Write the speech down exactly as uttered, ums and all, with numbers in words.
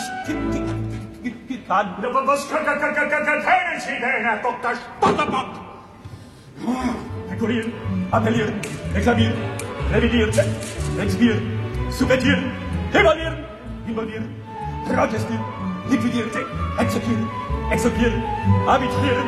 getan. Was können Sie denn, Herr Doktor Stotterbock? Dekorieren, appellieren, reklamieren, revidieren, expieren, subvertieren, evaluieren, involvieren, protestieren, liquidieren, exekutieren, exorbieren, arbitrieren,